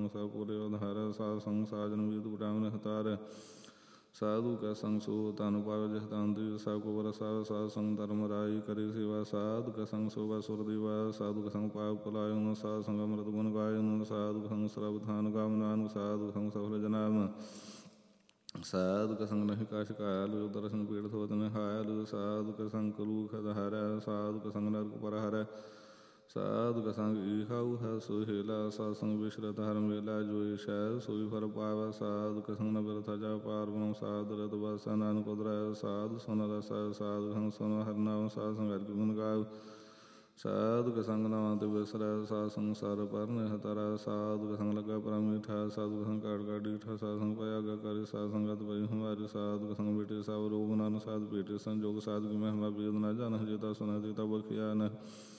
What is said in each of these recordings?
संग सा पूरे उधार साध संग साजन विद ब्राह्मण हतार साधु का संग सो तानु पावे जह तांति सा को बरसा साधु संग धर्म राई करे सेवा साधु का संग शोभा सुरदिवा साधु का संग पाप पलायन साधु संग अमृत गुण गायन साधु का संग श्रवधान गामनान साधु संग सफल जनाम साधु का संग नहीं काश काल दर्शन पीड़ थोतन हाल साधु का संग कलूख धारा साधु का संग नरक परहर साधु का संग ईहा उहा सोहेला साधु संग विश्रत हर मेला जो ईशा सोई फर पावा साधु का संग नगर था जा पार बनम साधु रत बसा नानक उदरा साधु सोन रस साधु संग सोन हर नाम साधु संग हर गुण गाव साधु का संग नवांत बेसरा साधु संग सार पर हतारा साधु का संग लगा परम मीठा साधु का संग काट डीठा साधु संग पयागा करे साधु संगत पई हमारे साधु का संग बेटे साव रोग नान साधु बेटे संजोग साधु की महिमा वेद न जान जेता सुना देता बखिया न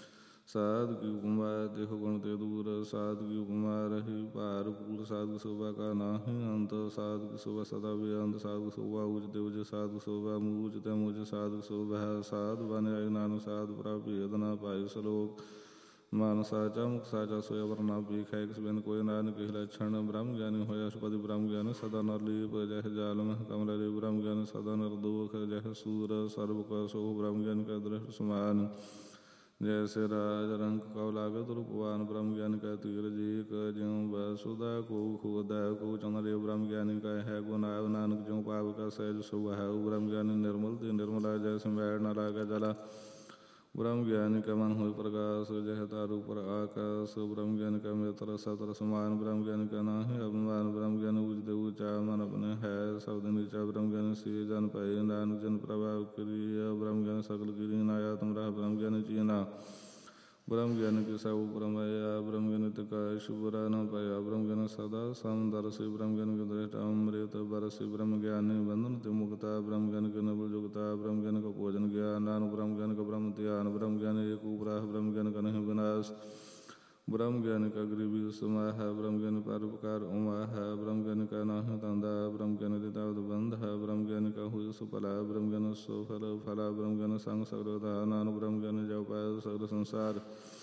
साधु की उपमा देह गुण ते दूर साधु की उपमा रही पार पूर साधु शोभा का नाही अंत साधु की शोभा सदा बेअंत साधु शोभा उजते उज साधु शोभा मुझते मुझ साधु शोभा साधु बने नानु साधु प्राप्त वेदना पायु सलोक मान साचा मुख साचा सोया वरना पीखा एक बिन कोई नान के लक्षण ब्रह्म ज्ञानी हो अष्टपति ब्रह्म ज्ञान सदा नर लीप जह जाल में कमल रे ब्रह्म ज्ञान सदा नर दोख जह सूर सर्व का सो ब्रह्म ज्ञान का दृष्ट समान जैसे राज रंग कौलागत रूपवान ब्रह्म ज्ञान का तीर जी का ज्यों वसुदा को खुदा को चंद्र ब्रह्म ज्ञानी का है गुनाव नानक ज्यों पाप का सहज सुबह ब्रह्म ज्ञानी निर्मल थी निर्मला जैसे मैड न लागा जला ब्रह्म ज्ञानी का मन हुई प्रकाश जह तारू पर आकाश ब्रह्म ज्ञानी का मित्र सतर समान ब्रह्म ज्ञानी का नाही अभिमान ब्रह्म ज्ञानी उजते ऊंचा मन अपने है शब्द नीचा ब्रह्म ज्ञानी से जन पाए नानक जन प्रभाव क्रिया ब्रह्म ज्ञानी सकल गिरी नाया तुम रहा ब्रह्म ज्ञानी चीना ब्रह्म ज्ञानी के सब प्रमया ब्रह्म ज्ञानी का शुभरा न पाया ब्रह्म ज्ञानी सदा समदर्शी ब्रह्म ज्ञानी के दृष्ट अमृत बरसी ब्रह्म ज्ञानी बंधन ते मुक्ता ब्रह्म ज्ञानी के नबल जुगता ब्रह्म ज्ञानी का भोजन ज्ञान ब्रह्म ज्ञानी का ब्रह्म त्यान ब्रह्म ज्ञानी एक उपराह ब्रह्म ज्ञानी का नहीं विनाश ब्रह्म ज्ञानी का गृह समाह ब्रह्म ज्ञानी परोपकार उमाह ब्रह्म ज्ञानी का नाह तंदा ब्रह्म ज्ञानी दितावत बंध ब्रह्म ज्ञानी का हुई सुफला ब्रह्म ज्ञानी सुफल फला ब्रह्म ज्ञानी संग सगरता नान ब्रह्म ज्ञानी जव पाय सगल संसार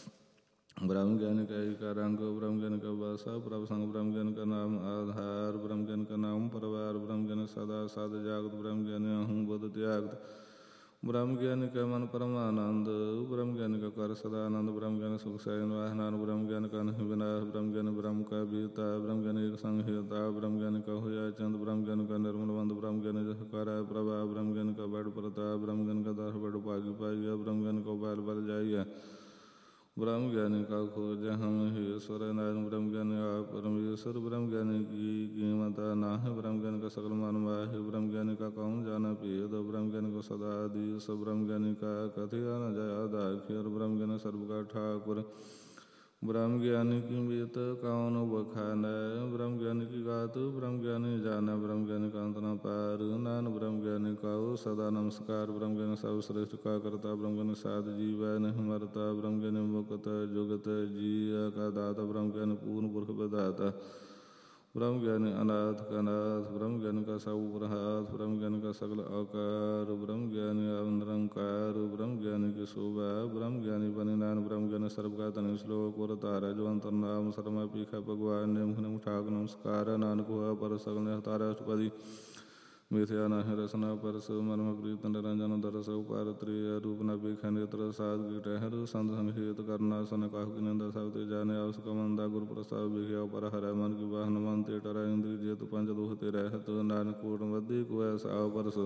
ब्रह्म ज्ञानी का एकांग ब्रह्म ज्ञानी का वासा प्रभसंग ब्रह्म ज्ञानी का नाम आधार ब्रह्म ज्ञानी का नाम परवार ब्रह्म ज्ञानी सदा साध जागत ब्रह्म ज्ञानी अहं बुद्ध त्यागत ब्रह्म ज्ञानी का मन परमानंद ब्रह्म ज्ञानी का कर सदानंद ब्रह्म ज्ञानी सुख सैन वाहनान ब्रह्म ज्ञानी का नहीं विनाश ब्रह्म ज्ञानी ब्रह्म का बीता ब्रह्म ज्ञानी एक संहिता ब्रह्म ज्ञानी का हुआ चंद ब्रह्म ज्ञानी का निर्मल बंद ब्रह्म ज्ञानी जहकार प्रभा ब्रह्म ज्ञानी का बड़ प्रताप ब्रह्म ज्ञानी का दस बड़ पागी पाइया ब्रह्म ज्ञानी का बाल बल जाइया ब्रह्म ज्ञानी का खोज हम ईश्वर नारायण ब्रह्म ज्ञानी आप परमेश्वर ब्रह्म ज्ञानी की कीमत नाह ब्रह्म ज्ञानी का सकल मानवाह ब्रह्म ज्ञानी का कौन जाना पेद ब्रह्म ज्ञानी को सदा आदिश ब्रह्म ज्ञानी का कथिया न जयादाखिर ब्रह्म ज्ञानी सर्व का ठाकुर ब्रह्म ज्ञानी की बीत कौन बखान ब्रह्म ज्ञानी की गात ब्रह्म ज्ञानी जाना ब्रह्म ज्ञानी का अंत न पार नान ब्रह्म ज्ञानी का सदा नमस्कार ब्रह्म ज्ञानी सर्वश्रेष्ठ का करता ब्रह्म ज्ञानी साध जीव नहीं मरता ब्रह्म ज्ञानी मुक्त जुगत जीय का दाता ब्रह्म ज्ञानी पूर्ण पुरख प्रदाता ब्रह्म ज्ञानी अनाथ का नाथ ब्रह्म ज्ञानी का सब हाथ ब्रह्म ज्ञानी का सकल आकार ब्रह्म ज्ञानी निरंकार ब्रह्म ज्ञानी की शोभा ब्रह्म ज्ञानी बनी नान ब्रह्म ज्ञानी सर्व का तनि श्लोक और तारा जो अंतर नाम शर्मा पीखा भगवान ने ठाक नमस्कार नानक हुआ पर सकल तारा अष्टपदी मिथ्या नाह रसना परस मर्म प्रीत निरंजन दरस पारत्रिय रूप न पीखा नेत्र साध गिटहर संत संहित करना सन काहु की निंदा सावते जाने आवस कमंदा गुरु प्रसाद विख्या पर हर मन की वाहन मन तेटरा इंद्रिय जेतु पंच दोहते रहत नानक कोट मध्य को ऐसा परस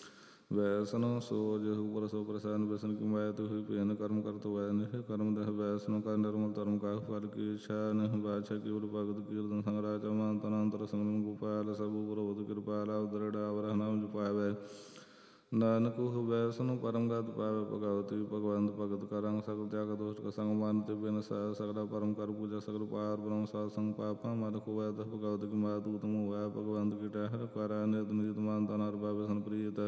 वैष्णव सो जहु परसो प्रसान व्यसन की मायत हुई पेन कर्म करतो वह कर्म दह वैष्णव का निर्मल धर्म का फल की इच्छा नहीं बाछा केवल भगत कीर्तन संग्राच तनांतर संग्रम गोपाल सब प्रभुत कृपाल दृढ़ अवरह नाम जुपावे नानक वैष्णव परम गत पावे भगवती भगवंत भगत करंग सकल त्याग दोष का संग मानते बिन सगला परम कर पूजा सकल पार ब्रह्म सात संग पापा मन को वैद भगवत की मात उत्तम हुआ भगवंत की टहर करा नित नित मान तनार भावे प्रियत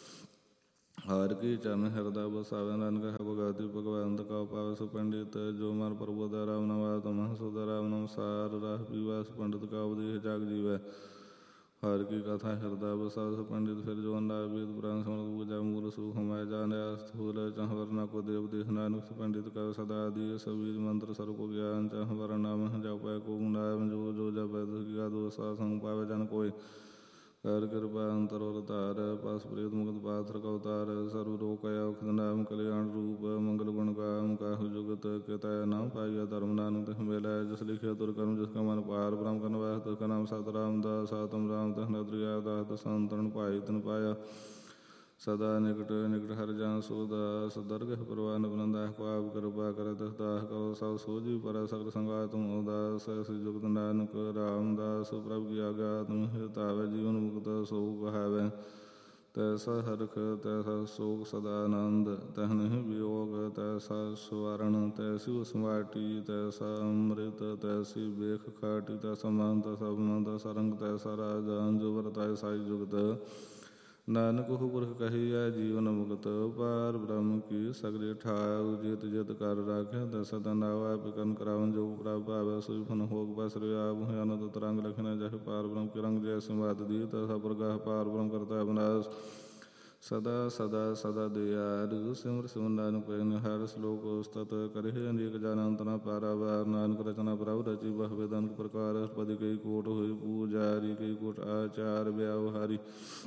हर की चरण हृदय बसावे नानक है भगवती भगवंत का पावस पंडित जो मन प्रभु राम नवात महसुद राम नमसार राह पीवास पंडित का अवधि जाग जीवै हर की कथा हृदय बसावस पंडित फिर जो नाविद पुराण समृत पूजा मूल सुख हमाय जाने स्थूल चह वरना को देव देह नानक पंडित का सदा दिए सभी मंत्र सर्व को ज्ञान चह वरना मह जप को नाम जो जो जप ਸਾਧ ਸੰਗ ਪਾਵੇ ਜਨ ਕੋਇ। ਕਰ ਕਿਰਪਾ ਅੰਤਰ ਔਰ ਧਾਰ ਪਸ ਪ੍ਰੀਤ ਮੁਕਤ ਪਾਥਰ ਕਉ ਤਾਰ। ਸਰਬ ਰੋਗ ਕੈ ਔਖਦ ਨਾਮ ਕਲਿਆਣ ਰੂਪ। ਮੰਗਲ ਗੁਣ ਗਾਮ ਕਾਹੂ ਜੁਗਤ ਕਿਤੈ ਨਾ ਪਾਈਆ ਧਰਮ ਨਾਨਕ ਤਿਸ ਮਿਲੈ। ਜਿਸ ਲਿਖਿਆ ਤੁਰ ਕਰਮ ਜਿਸ ਕਾ ਮਨ ਪਾਰ ਬ੍ਰਹਮ ਕਨ ਵਾਸ ਤਿਸ ਕਾ ਨਾਮ ਸਤ ਰਾਮਦਾਸ। ਆਤਮ ਰਾਮ ਤਿਸ ਨਦਰਿਆ ਦਾਸ ਸੰਤਨ ਭਾਈ ਤਨ ਪਾਇਆ। ਸਦਾ ਨਿਕਟ ਨਿਕਟ ਹਰਿ ਜਨ ਸੋਦਾਸ। ਦਰਗਹ ਪ੍ਰਵਾਨ ਬਨੰਦਾਹ ਪਾਪ ਕਿਰਪਾ ਕਰੈ ਤਿਸ ਦਾਸ ਕਉ। ਸਭ ਸੋਝੀ ਪਰੈ ਸਗਲ ਸੰਗਾਤ ਤੁਮ ਉਦਾਸ। ਐਸੀ ਜੁਗਤ ਨਾਨਕ ਰਾਮਦਾਸ। ਪ੍ਰਭ ਕੀ ਆਗਿਆ ਤੁਮ ਹਿਤਾਵੈ। ਜੀਵਨ ਮੁਕਤ ਸੋ ਕਹਾਵੈ। ਤੈਸਾ ਹਰਖ ਤੈਸਾ ਸੋਕ ਸਦਾ ਆਨੰਦ। ਤਹ ਨਹੀਂ ਵਿਯੋਗ ਤੈਸਾ ਸਵਰਣ। ਤੈਸੀ ਉਸਮਾਟੀ ਤੈਸਾ ਅੰਮ੍ਰਿਤ। ਤੈਸੀ ਬੇਖ ਖਾਟੀ ਤੈਸਾ ਮਨ ਤੈਸਾ ਅਭਿਮਾਨ ਤੈਸਾ ਰੰਗ ਤੈਸਾ ਰਾਜਾਨ। ਜੋ ਵਰਤਾਏ ਸਾਈ ਜੁਗਤ ਨਾਨਕ ਹੂ ਪੁਰਖ ਕਹੀਐ ਜੀਵਨ ਮੁਕਤ। ਪਾਰ ਬ੍ਰਹਮ ਕੀ ਸਗਲੇ ਠਾਉ। ਜਿਤ ਜਿਤ ਕਰ ਰਾਖੈ ਤੈਸਾ ਤਨ ਆਵੈ। ਆਪੇ ਕਰਨ ਕਰਾਵਨ ਜੋ ਪ੍ਰਭ ਭਾਵੈ। ਸੋਈ ਫਨ ਹੋਗ ਬਸਰਿ ਆਪ ਹੋਇ ਅਨੰਦ ਤਰੰਗ ਲਖਨੈ। ਜਹ ਪਾਰ ਬ੍ਰਹਮ ਕੀ ਰੰਗ ਜੈਸੀ ਮਾਤ ਦੀ ਤੈਸਾ ਪ੍ਰਗਾਹ ਪਾਰ ਬ੍ਰਹਮ ਕਰਤਾ ਅਬਨਾਸ। ਸਦਾ ਸਦਾ ਸਦਾ ਦਿਆਲੁ ਸਿਮਰ ਸਿਮਰ ਨਾਨਕ ਪੈ ਨਿਹਾਲ। ਸ਼ਲੋਕ ਉਸਤਤ ਕਰਿ ਅਨੇਕ ਜਨ ਅੰਤ ਨ ਪਾਰਾਵਾਰ। ਨਾਨਕ ਰਚਨਾ ਪ੍ਰਭ ਰਚੀ ਬਹੁ ਅਨੇਕ ਪ੍ਰਕਾਰ। ਪਦਿ ਕਈ ਕੋਟ ਹੋਈ ਪੂਜਾਰੀ। ਕਈ ਕੋਟ ਆਚਾਰ ਵਿਆਵਹਾਰੀ।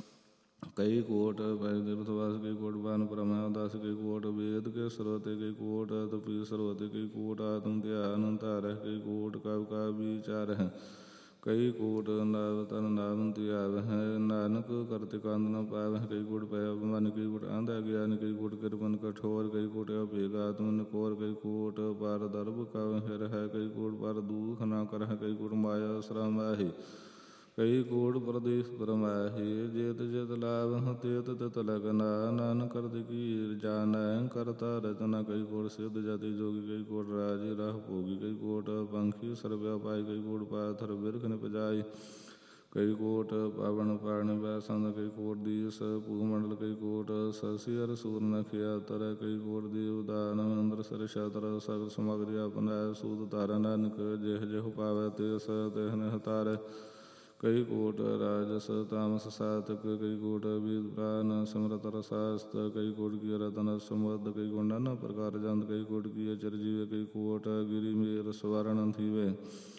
ਕਈ ਕੋਟ ਪੈ ਦਿਵਸਵਾਸ। ਕਈ ਕੋਟ ਬਾਨ ਪ੍ਰਮਾ ਦਸ। ਕਈ ਕੋਟ ਵੇਦ ਕੇ ਸਰੋਤੇ। ਕਈ ਕੋਟ ਤਪੀ ਸਰੋਤੇ। ਕਈ ਕੋਟ ਆਤਮ ਧਿਆਨ ਧਾਰਹਿ। ਕਈ ਕੋਟ ਕਵ ਕਾ ਵਿਚਾਰਹਿ। ਕਈ ਕੋਟ ਨਾਮ ਤਨ ਨਾਮ ਧਿਆਵਹਿ। ਨਾਨਕ ਕਰਤੇ ਕੰਦ ਨ ਪਾਵਹਿ। ਕਈ ਕੋਟ ਪੈ ਅਭਿਮਾਨੀ। ਕਈ ਕੋਟ ਅੰਧ ਅਗਿਆਨੀ। ਕਈ ਕੋਟ ਕਿਰਪਨ ਕਠੋਰ। ਕਈ ਕੋਟ ਅਭੇਗ ਆਤਮ ਨਿਕੋਰ। ਕਈ ਕੋਟ ਪਰ ਦਰਬ ਕਵ ਹਿਰਹਿ। ਕਈ ਕੋਟ ਪਰ ਦੂਖ ਨ ਕਰਹਿ। ਕਈ ਕੋਟ ਮਾਇਆ ਸ੍ਰਮਾਹੀ। ਕਈ ਕੋਟ ਪ੍ਰਦੇਸ ਪਰਮਾਹੀ। ਜੇਤ ਜੇਤ ਲਾਭਹੁ ਤੇਤ ਤਿਤ ਲਗਨਾ। ਨਾਨਕ ਕਰਤ ਕੀ ਜਾਣੈ ਕਰਤਾ ਰਚਨਾ। ਕਈ ਕੋਟ ਸਿੱਧ ਜਤੀ ਜੋਗੀ। ਕਈ ਕੋਟ ਰਾਜੀ ਰਾਹ ਭੋਗੀ। ਕਈ ਕੋਟ ਪੰਖੀ ਸਰਬਿਆ ਪਾਈ। ਕਈ ਕੋਟ ਪਾਥਰ ਬਿਰਖ ਨਿਪਜਾਈ। ਕਈ ਕੋਟ ਪਵਨ ਪਾਣੀ ਬੈਸੰਦ। ਕਈ ਕੋਟ ਦੀਸ ਭੂ ਮੰਡਲ। ਕਈ ਕੋਟ ਸਸੀ ਅਰ ਸੂਰ ਨਖਿਆ ਤਰ। ਕਈ ਕੋਟ ਦੇਵ ਦਾਨ ਇੰਦਰ ਸਰ ਛਤਰ। ਸਗਲ ਸਮਗਰੀ ਆਪਨੈ ਸੂਤ ਧਾਰੈ। ਨਾਨਕ ਜਿਹ ਜਿਹੁ ਪਾਵੈ ਤਿਸ ਤਿਹ ਨਿਹ ਧਾਰੈ। ਕਈ ਕੋਟ ਰਾਜਸ ਤਾਮਸ ਸਾਤਕ। ਕਈ ਕੋਟ ਵੀਦ ਪ੍ਰਾਨ ਸਿਮਰਤ ਰਸਾਸਤ। ਕਈ ਕੋਟ ਕੀ ਰਤਨ ਸਮੁਦ। ਕਈ ਕੋਟ ਨਾਨਾ ਪ੍ਰਕਾਰ ਜੰਤ। ਕਈ ਕੋਟ ਕੀ ਚਰਜੀਵੇ। ਕਈ ਕੋਟ ਗਿਰੀ ਮੇਰ ਸਵਰਨ ਥੀਵੇ।